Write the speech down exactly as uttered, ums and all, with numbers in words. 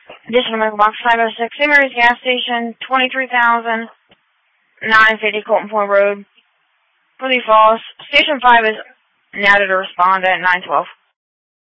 Additional medical box five oh six, Saint Mary's gas station, twenty-three thousand nine fifty Colton Point Road, Lee Falls. Station five is now to respond at nine twelve.